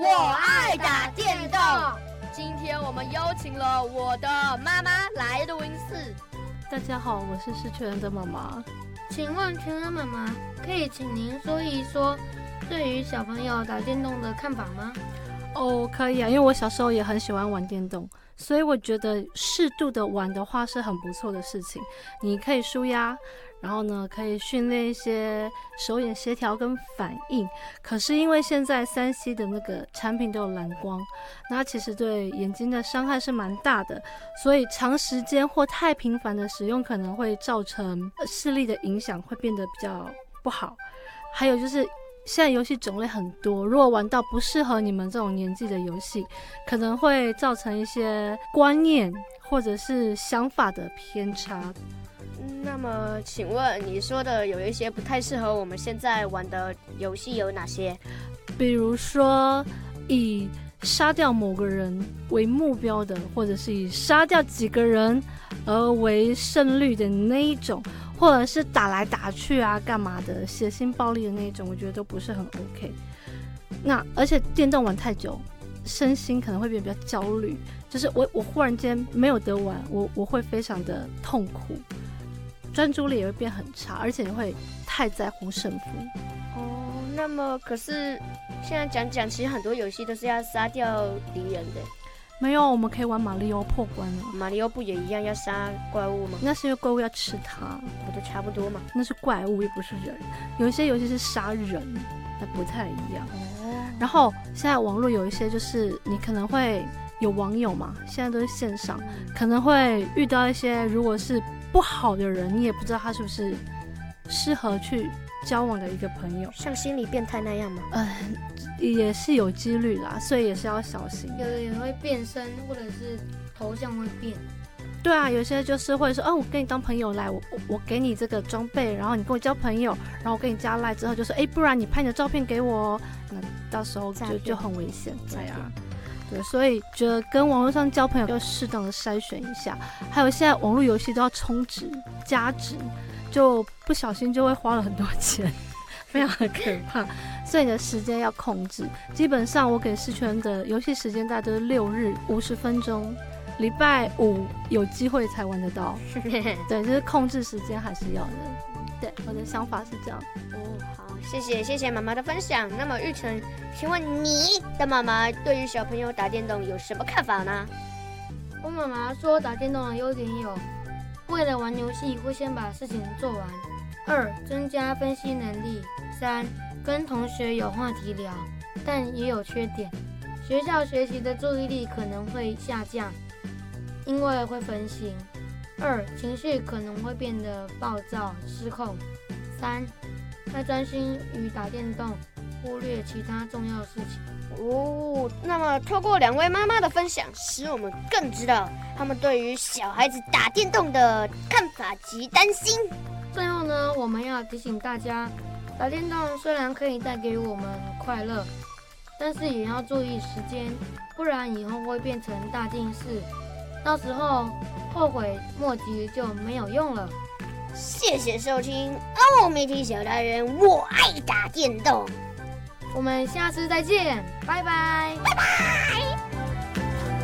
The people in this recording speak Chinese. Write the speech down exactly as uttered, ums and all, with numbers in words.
我爱打电动。今天我们邀请了我的妈妈来录音室。 大家好，我是施全的妈妈。 请问全恩妈妈，可以请您说一说对于小朋友打电动的看法吗？ 哦，可以啊，因为我小时候也很喜欢玩电动，所以我觉得适度的玩的话是很不错的事情。你可以抒压，然后呢可以训练一些手眼协调跟反应。可是因为现在 三 C 的那个产品都有蓝光，那其实对眼睛的伤害是蛮大的，所以长时间或太频繁的使用可能会造成视力的影响，会变得比较不好。还有就是现在游戏种类很多，如果玩到不适合你们这种年纪的游戏，可能会造成一些观念或者是想法的偏差。 那么请问你说的有一些不太适合我们现在玩的游戏有哪些？ 比如说以杀掉某个人为目标的，或者是以杀掉几个人而为胜率的那一种，或者是打来打去啊干嘛的血腥暴力的那一种，我觉得都不是很 OK。 那而且电动玩太久，身心可能会变得比较焦虑，就是我我忽然间没有得玩，我我会非常的痛苦，专注力也会变很差，而且你会太在乎胜负。 哦，那么可是现在讲讲，其实很多游戏都是要杀掉敌人的。 没有，我们可以玩马里奥破关了。 马里奥不也一样要杀怪物吗？ 那是因为怪物要吃它， 不都差不多嘛？ 那是怪物，又不是人。有一些游戏是杀人，那不太一样。哦。然后现在网络有一些就是你可能会有网友嘛，现在都是线上，可能会遇到一些如果是不好的人，你也不知道他是不是适合去交往的一个朋友， 像心理变态那样吗？ 嗯、呃，也是有几率啦，所以也是要小心。 有的也会变身，或者是头像会变。 对啊，有些就是会说，哦，我跟你当朋友来，我我给你这个装备，然后你跟我交朋友，然后我跟你加赖之后就说，哎，不然你拍你的照片给我哦，那到时候就就很危险。对啊。对，所以觉得跟网络上交朋友要适当的筛选一下。还有现在网络游戏都要充值加值，就不小心就会花了很多钱，非常的可怕。所以你的时间要控制。基本上我给世权的游戏时间大概都是六日五十分钟，礼拜五有机会才玩得到。对，就是控制时间还是要的。对，我的想法是这样。 哦，好，谢谢谢谢妈妈的分享。那么玉成，请问你的妈妈对于小朋友打电动有什么看法呢？ 我妈妈说打电动的优点有：为了玩游戏会先把事情做完；二、增加分析能力；三、跟同学有话题聊，但也有缺点，学校学习的注意力可能会下降，因为会分心。二、情绪可能会变得暴躁失控。三、太专心于打电动，忽略其他重要事情。 哦，那么透过两位妈妈的分享，使我们更知道他们对于小孩子打电动的看法及担心。 最后呢，我们要提醒大家，打电动虽然可以带给我们快乐，但是也要注意时间，不然以后会变成大近视，到时候后悔莫及就没有用了。 谢谢收听欧媒体小达人，我爱打电动。 我们下次再见，拜拜， 拜拜。